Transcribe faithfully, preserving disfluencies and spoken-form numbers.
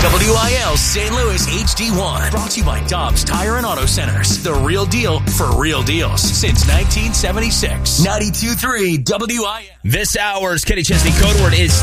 W I L Saint Louis H D one. Brought to you by Dobbs Tire and Auto Centers. The real deal for real deals since nineteen seventy-six. ninety-two point three W I L. This hour's Kenny Chesney code word is